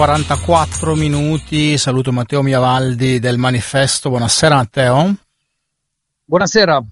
44 minuti, saluto Matteo Miavaldi del Manifesto. Buonasera Matteo. Buonasera.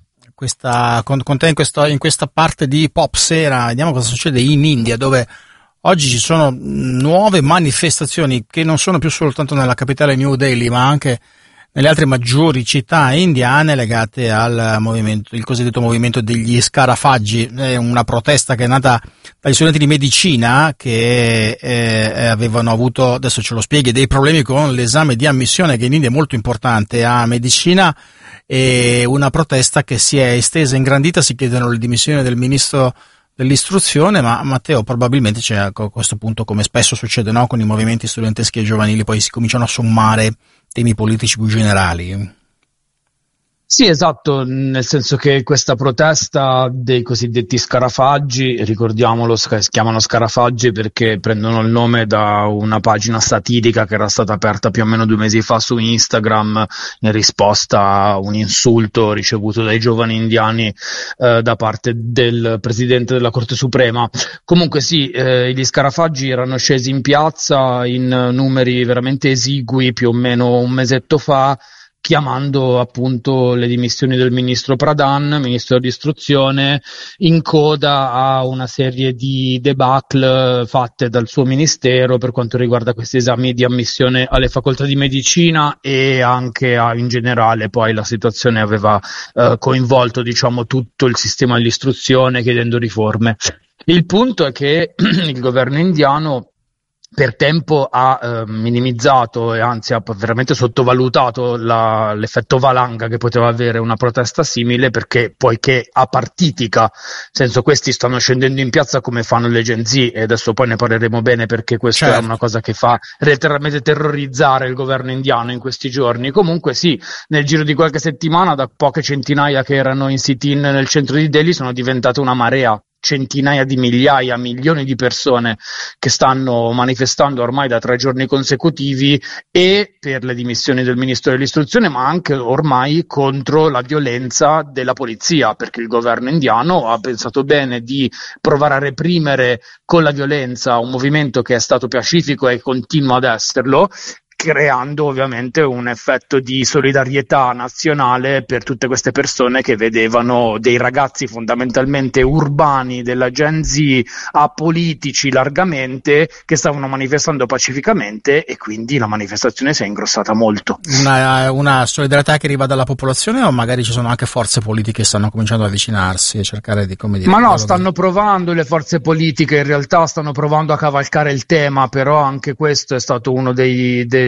Con te in questa parte di Pop Sera, vediamo cosa succede in India, dove oggi ci sono nuove manifestazioni che non sono più soltanto nella capitale New Delhi, ma anche nelle altre maggiori città indiane legate al movimento, il cosiddetto movimento degli scarafaggi. È una protesta che è nata dagli studenti di medicina che avevano avuto, adesso ce lo spieghi, dei problemi con l'esame di ammissione, che in India è molto importante, a medicina, e una protesta che si è estesa, ingrandita. Si chiedono le dimissioni del ministro dell'istruzione, ma Matteo, probabilmente c'è a questo punto, come spesso succede, no, con i movimenti studenteschi e giovanili, poi si cominciano a sommare temi politici più generali. Sì, esatto, nel senso che questa protesta dei cosiddetti scarafaggi, ricordiamolo, si chiamano scarafaggi perché prendono il nome da una pagina satirica che era stata aperta più o meno 2 mesi fa su Instagram in risposta a un insulto ricevuto dai giovani indiani da parte del presidente della Corte Suprema. Comunque sì, gli scarafaggi erano scesi in piazza in numeri veramente esigui più o meno un mesetto fa, chiamando appunto le dimissioni del ministro Pradhan, ministro dell'istruzione, in coda a una serie di debacle fatte dal suo ministero per quanto riguarda questi esami di ammissione alle facoltà di medicina, e anche in generale poi la situazione aveva coinvolto, diciamo, tutto il sistema dell'istruzione, chiedendo riforme. Il punto è che il governo indiano per tempo ha minimizzato e anzi ha veramente sottovalutato l'effetto valanga che poteva avere una protesta simile, perché poiché apartitica, nel senso, questi stanno scendendo in piazza come fanno le Gen Z, e adesso poi ne parleremo bene, perché questa certo, è una cosa che fa letteralmente terrorizzare il governo indiano in questi giorni. Comunque sì, nel giro di qualche settimana, da poche centinaia che erano in sit-in nel centro di Delhi, sono diventate una marea. Centinaia di migliaia, milioni di persone che stanno manifestando ormai da 3 giorni consecutivi, e per le dimissioni del ministro dell'istruzione, ma anche ormai contro la violenza della polizia, perché il governo indiano ha pensato bene di provare a reprimere con la violenza un movimento che è stato pacifico e continua ad esserlo, creando ovviamente un effetto di solidarietà nazionale per tutte queste persone che vedevano dei ragazzi fondamentalmente urbani della Gen Z, apolitici largamente, che stavano manifestando pacificamente, e quindi la manifestazione si è ingrossata molto. Una solidarietà che arriva dalla popolazione, o magari ci sono anche forze politiche che stanno cominciando ad avvicinarsi e cercare di, come dire... Ma no, stanno provando, le forze politiche in realtà stanno provando a cavalcare il tema, però anche questo è stato uno delle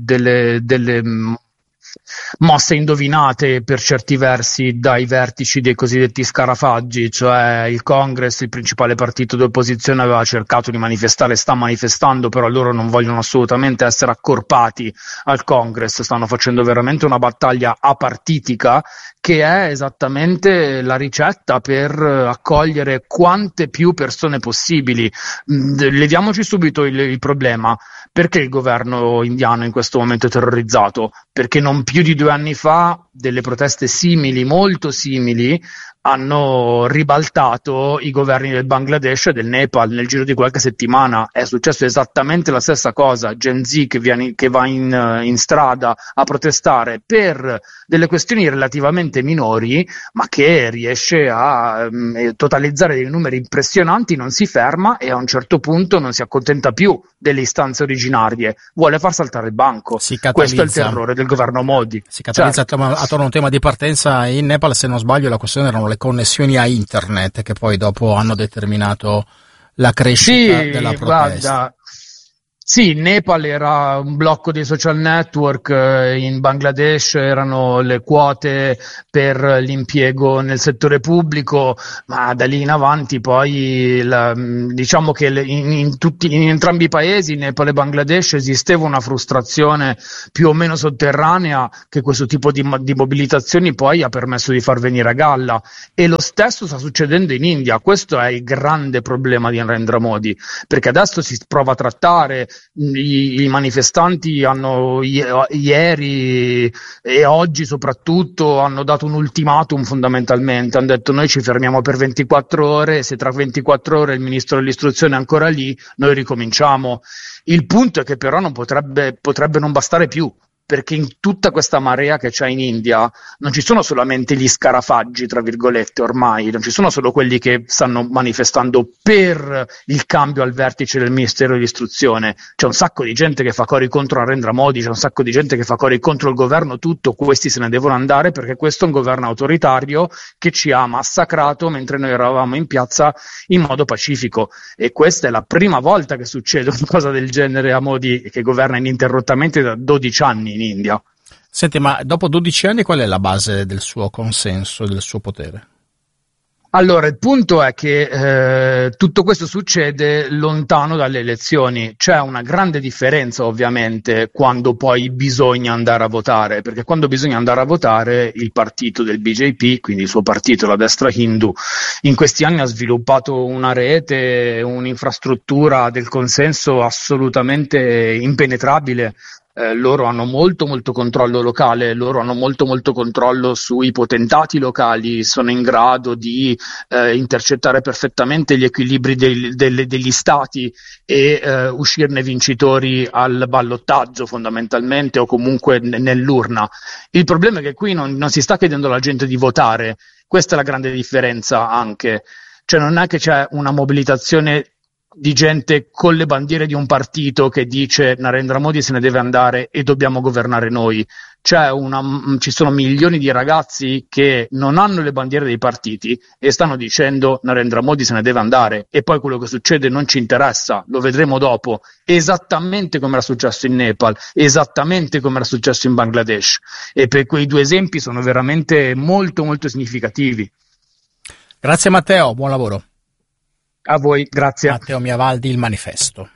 mosse indovinate per certi versi dai vertici dei cosiddetti scarafaggi, cioè il Congress, il principale partito d'opposizione, aveva cercato di manifestare, sta manifestando, però loro non vogliono assolutamente essere accorpati al Congress, stanno facendo veramente una battaglia apartitica, che è esattamente la ricetta per accogliere quante più persone possibili. Leviamoci subito il problema. Perché il governo indiano in questo momento è terrorizzato? Perché non più di 2 anni fa delle proteste simili, molto simili, hanno ribaltato i governi del Bangladesh e del Nepal nel giro di qualche settimana. È successo esattamente la stessa cosa. Gen Z che va in strada a protestare per delle questioni relativamente minori, ma che riesce a totalizzare dei numeri impressionanti, non si ferma e a un certo punto non si accontenta più delle istanze originarie, vuole far saltare il banco. Questo è il terrore del governo Modi. Si catalizza attorno a un tema di partenza. In Nepal, se non sbaglio, la questione erano le connessioni a internet, che poi dopo hanno determinato la crescita della protesta. Guarda, sì, in Nepal era un blocco dei social network, in Bangladesh erano le quote per l'impiego nel settore pubblico, ma da lì in avanti poi diciamo che in entrambi i paesi, Nepal e Bangladesh, esisteva una frustrazione più o meno sotterranea che questo tipo di mobilitazioni poi ha permesso di far venire a galla, e lo stesso sta succedendo in India. Questo è il grande problema di Narendra Modi, perché adesso si prova a trattare I manifestanti hanno ieri e oggi soprattutto hanno dato un ultimatum fondamentalmente, hanno detto noi ci fermiamo per 24 ore, se tra 24 ore il ministro dell'istruzione è ancora lì, noi ricominciamo. Il punto è che però non potrebbe non bastare più, perché in tutta questa marea che c'è in India non ci sono solamente gli scarafaggi, tra virgolette, ormai, non ci sono solo quelli che stanno manifestando per il cambio al vertice del Ministero dell'Istruzione, c'è un sacco di gente che fa cori contro Narendra Modi, c'è un sacco di gente che fa cori contro il governo tutto, questi se ne devono andare perché questo è un governo autoritario che ci ha massacrato mentre noi eravamo in piazza in modo pacifico, e questa è la prima volta che succede una cosa del genere a Modi, che governa ininterrottamente da 12 anni in India. Senti, ma dopo 12 anni qual è la base del suo consenso, del suo potere? Allora, il punto è che tutto questo succede lontano dalle elezioni. C'è una grande differenza ovviamente quando poi bisogna andare a votare, perché quando bisogna andare a votare il partito del BJP, quindi il suo partito, la destra hindu, in questi anni ha sviluppato una rete, un'infrastruttura del consenso assolutamente impenetrabile. Loro hanno molto controllo locale, loro hanno molto controllo sui potentati locali, sono in grado di intercettare perfettamente gli equilibri degli stati e uscirne vincitori al ballottaggio fondamentalmente, o comunque nell'urna. Il problema è che qui non si sta chiedendo alla gente di votare, questa è la grande differenza anche, cioè non è che c'è una mobilitazione di gente con le bandiere di un partito che dice Narendra Modi se ne deve andare e dobbiamo governare noi. Ci sono milioni di ragazzi che non hanno le bandiere dei partiti e stanno dicendo Narendra Modi se ne deve andare, e poi quello che succede non ci interessa, lo vedremo dopo, esattamente come era successo in Nepal, esattamente come era successo in Bangladesh, e per quei due esempi sono veramente molto significativi. Grazie Matteo, buon lavoro. A voi, grazie. Matteo Miavaldi, Il Manifesto.